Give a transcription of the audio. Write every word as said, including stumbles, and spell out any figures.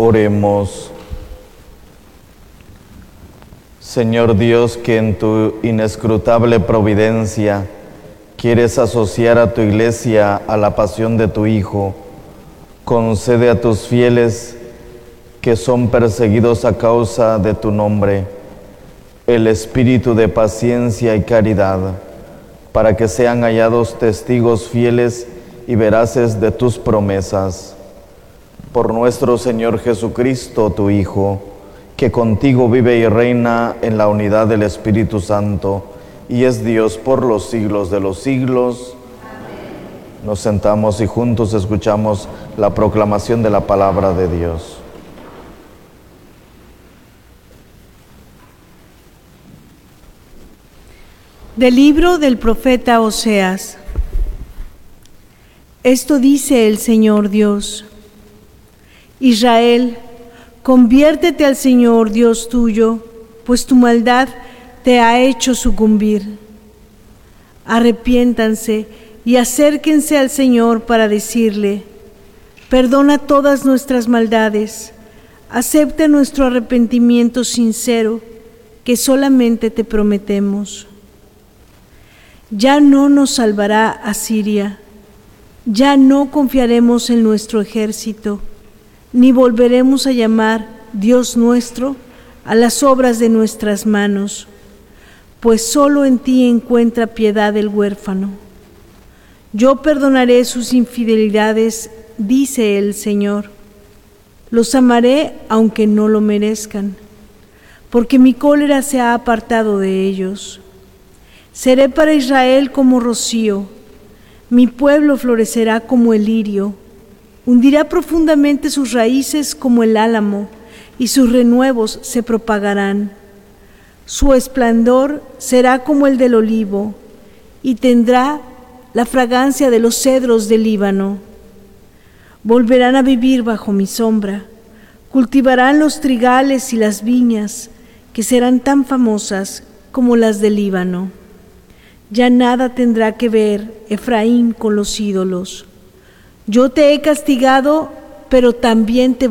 Oremos. Señor Dios, que en tu inescrutable providencia quieres asociar a tu Iglesia a la pasión de tu Hijo, concede a tus fieles que son perseguidos a causa de tu nombre el espíritu de paciencia y caridad, para que sean hallados testigos fieles y veraces de tus promesas. Por nuestro Señor Jesucristo, tu Hijo, que contigo vive y reina en la unidad del Espíritu Santo, y es Dios por los siglos de los siglos. Amén. Nos sentamos y juntos escuchamos la proclamación de la palabra de Dios. Del libro del profeta Oseas. Esto dice el Señor Dios: Israel, conviértete al Señor Dios tuyo, pues tu maldad te ha hecho sucumbir. Arrepiéntanse y acérquense al Señor para decirle: perdona todas nuestras maldades, acepta nuestro arrepentimiento sincero, que solamente te prometemos. Ya no nos salvará Asiria, ya no confiaremos en nuestro ejército, ni volveremos a llamar Dios nuestro a las obras de nuestras manos, pues solo en ti encuentra piedad el huérfano. Yo perdonaré sus infidelidades, dice el Señor. Los amaré aunque no lo merezcan, porque mi cólera se ha apartado de ellos. Seré para Israel como rocío, mi pueblo florecerá como el lirio, hundirá profundamente sus raíces como el álamo, y sus renuevos se propagarán. Su esplendor será como el del olivo, y tendrá la fragancia de los cedros del Líbano. Volverán a vivir bajo mi sombra, cultivarán los trigales y las viñas, que serán tan famosas como las del Líbano. Ya nada tendrá que ver Efraín con los ídolos. Yo te he castigado, pero también te